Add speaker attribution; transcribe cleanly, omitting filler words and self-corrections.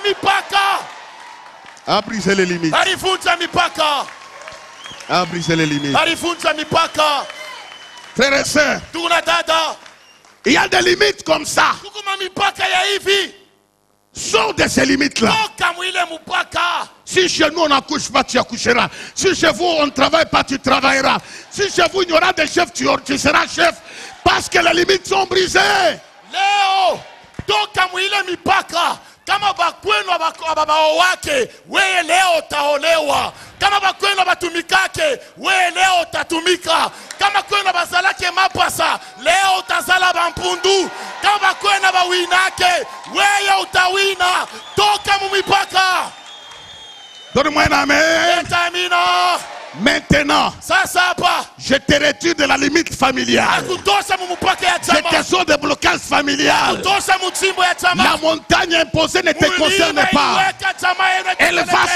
Speaker 1: mipaka.
Speaker 2: A brisé les limites.
Speaker 1: Alivunja mipaka.
Speaker 2: A brisé les limites.
Speaker 1: Alivunja mipaka.
Speaker 2: Frères et sœurs,
Speaker 1: Tuna dada.
Speaker 2: il y a des limites comme ça.
Speaker 1: Kukuma mipaka ya hivi.
Speaker 2: Sors de ces limites-là.
Speaker 1: Toka mwile mupaka.
Speaker 2: Si chez nous on n'accouche pas, tu accoucheras. Si chez vous on ne travaille pas, tu travailleras. Si chez vous il y aura des chefs, tu seras chef. Parce que les limites sont brisées.
Speaker 1: Leo toka mwile mipaka. Kama bakwenu ababao wake, wewe leo utaolewa. Kama bakwenu abatumikake, wewe leo utatumika. Kama kwenu bazalake mapasa, leo utazala bampundu. Kama bakwenu abawinake, wewe utawina. Toka mu mipaka.
Speaker 2: Donne-moi un amen.
Speaker 1: Amina.
Speaker 2: Maintenant,
Speaker 1: Sasa hapa
Speaker 2: je te retire de la limite familiale.
Speaker 1: akutosha mu mipaka ya
Speaker 2: Je
Speaker 1: chama.
Speaker 2: te sors de blocage familial.
Speaker 1: Akutosha mu chimbo ya chama.
Speaker 2: La montagne imposée ne te concerne pas. Elle va